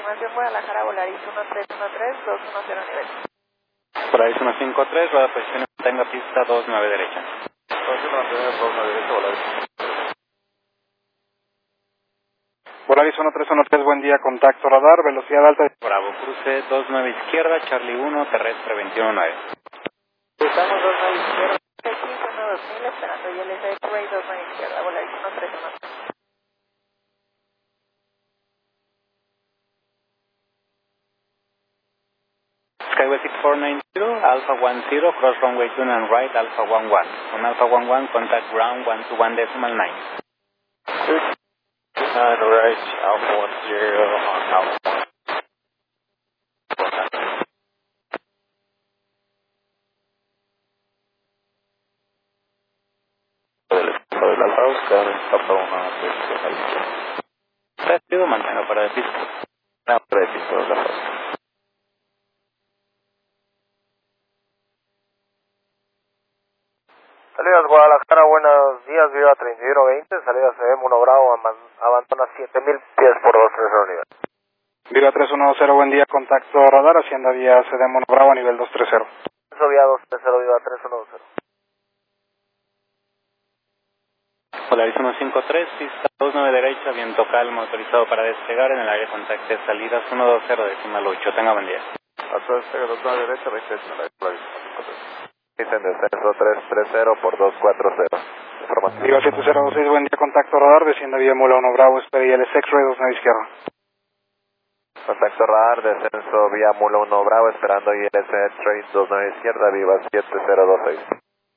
confirmación Guadalajara, Volaris 1313, 210 nivel. Volaris 153, rueda posición tenga pista 29 derecha. Posición mantener 29 derecha, Volaris. Volaris 1313, buen día, contacto radar, velocidad alta. Bravo, cruce 29 izquierda, Charlie 1, terrestre 219. Estamos 29 izquierda, 2000, esperando ILS X-Ray 29 izquierda, Volaris 1313. Skyway 6490, Alpha 10, cross runway 2 and right, Alpha 11. On Alpha 11, contact ground 121.9. 9 right, Alpha 10 on Alpha 1. Del Alfa, buscar en Papa 1, Rápido, mantenga para de pista. para de pista, del Alfa. Salidas Guadalajara, buenos días, Viva 3120, salida CM 1 Bravo, abandona 7000 pies por 230 unidad. Viva 310, buen día, contacto radar, hacienda vía CDM 1 Bravo a nivel 230. Eso vía 230, Viva 310. Volaris 153, pista 29 derecha, viento calmo, autorizado para despegar en el área de contacto de salidas 120, decimal 8. Tenga buen día. Atrás, 29 derecha, 28 en la Volaris 153. Dicen descenso 330 por 240. Información. Viva 7026, buen día, contacto radar, descienda vía Mula 1 Bravo, espera ILS X-Ray 29 izquierda. Contacto radar, descenso vía Mula 1 Bravo, esperando ILS X-Ray 29 izquierda, Viva 7026.